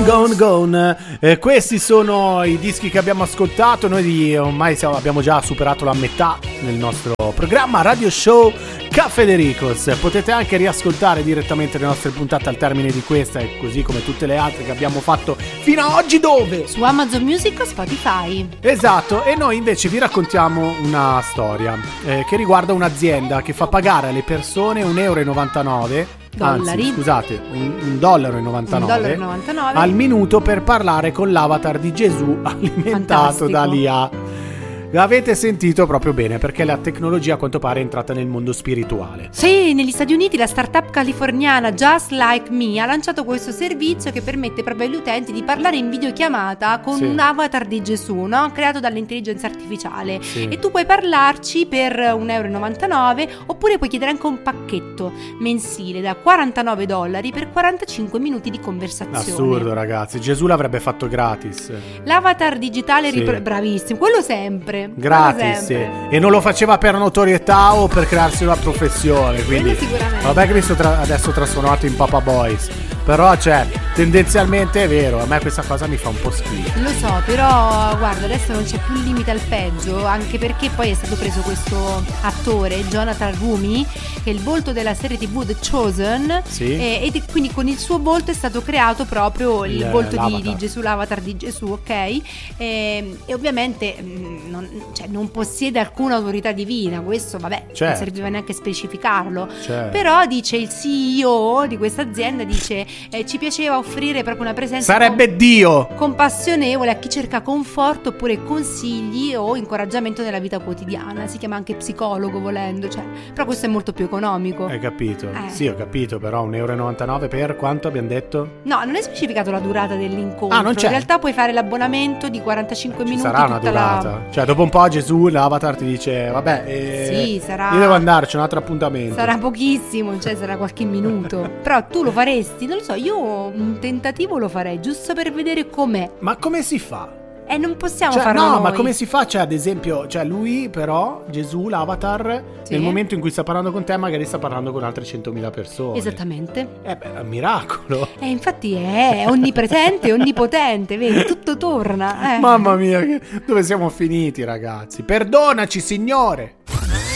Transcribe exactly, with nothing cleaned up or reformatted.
Gone, gone, gone. Eh, questi sono i dischi che abbiamo ascoltato. Noi di, ormai siamo, abbiamo già superato la metà nel nostro programma Radio Show Caffè De Ricos. Potete anche riascoltare direttamente le nostre puntate al termine di questa, e così come tutte le altre che abbiamo fatto fino a oggi. Dove? Su Amazon Music o Spotify. Esatto. E noi invece vi raccontiamo una storia eh, che riguarda un'azienda che fa pagare alle persone un euro e novantanove dollari. Anzi, scusate, un, un dollaro e novantanove, un dollaro e novantanove al minuto per parlare con l'avatar di Gesù alimentato Fantastico. dall'I A. L'avete sentito proprio bene, perché la tecnologia a quanto pare è entrata nel mondo spirituale. Sì, negli Stati Uniti la startup californiana Just Like Me ha lanciato questo servizio che permette proprio agli utenti di parlare in videochiamata con Sì. un avatar di Gesù, no? Creato dall'intelligenza artificiale. Sì. E tu puoi parlarci per un euro e novantanove, oppure puoi chiedere anche un pacchetto mensile da quarantanove dollari per quarantacinque minuti di conversazione. Assurdo, ragazzi, Gesù l'avrebbe fatto gratis. L'avatar digitale Sì. ripro- bravissimo, quello sempre. Gratis, sì. sempre. E non lo faceva per notorietà o per crearsi una professione, quindi Quello sicuramente. vabbè che mi sono tra- adesso trasformato in Papa Boys, però cioè tendenzialmente è vero, a me questa cosa mi fa un po' schifo. Lo so, però guarda, adesso non c'è più limite al peggio, anche perché poi è stato preso questo attore, Jonathan Rumi, che è il volto della serie tivù The Chosen, Sì. e, e quindi con il suo volto è stato creato proprio il Il- volto di, l'avatar. di Gesù, l'avatar di Gesù, ok? E, e ovviamente mh, non, cioè, non possiede alcuna autorità divina, questo vabbè, non Certo. serviva neanche specificarlo. Cioè, Però dice il C E O di questa azienda, dice eh, ci piaceva offrire proprio una presenza sarebbe Dio. compassionevole a chi cerca conforto oppure consigli o incoraggiamento nella vita quotidiana. Si chiama anche psicologo volendo, cioè, però questo è molto più economico. Hai capito? Eh. Sì, ho capito, però un euro e novantanove per quanto abbiamo detto? No, non è specificato la durata dell'incontro. Ah, non c'è. In realtà puoi fare l'abbonamento di quarantacinque Ci minuti. sarà una tutta durata. la... Cioè, dopo un po' Gesù, l'avatar ti dice, vabbè, eh, Sì, sarà- io devo andarci, un altro appuntamento. Sarà pochissimo, cioè sarà qualche minuto. Però tu lo faresti? Non lo so, io un tentativo lo farei, giusto per vedere com'è. Ma come si fa? E non possiamo Cioè, farlo no, noi. ma come si fa? Cioè, ad esempio, cioè lui però, Gesù, l'avatar, Sì. nel momento in cui sta parlando con te, magari sta parlando con altre centomila persone. Esattamente. Eh beh, è un miracolo. E infatti è onnipresente, onnipotente, vedi, tutto torna. Eh. Mamma mia, che- dove siamo finiti, ragazzi? Perdonaci, Signore.